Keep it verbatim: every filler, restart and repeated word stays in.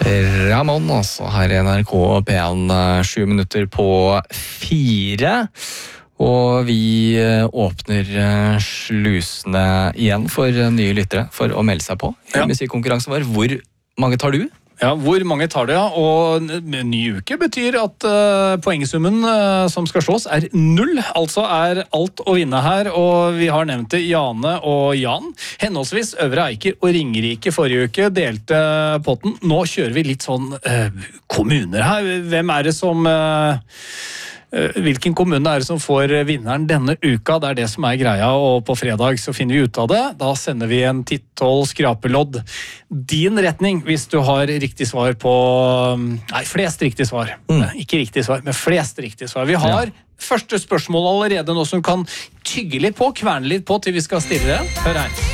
Ramón, altså her i N R K P en, sju minutter på fire. Og vi åpner slusene igjen for nye lyttere for å melde seg på i Ja. musikkonkurransen vår. Hvor mange tar du? Ja, hvor mange tar det, ja? Og en ny uke betyr at uh, poengsummen uh, som skal slås er null. Altså er alt å vinne her, og vi har nevnt det Jane og Jan. Henholdsvis Øvre Eiker og Ringerike forrige uke delte potten. Nå kjører vi litt sånn uh, kommuner her. Hvem er det som... Uh, Hvilken kommune er det som får vinneren denne uka? Det er det som er greia, og på fredag så finner vi ut av det. Da sender vi en tittål skrapelodd. Din retning, hvis du har riktig svar på... Nei, flest riktig svar. Mm. Ikke riktig svar, men flest riktig svar. Vi har ja. første spørsmål allerede nå som kan tygge litt på, kverne litt på til vi skal stille det. Hør her.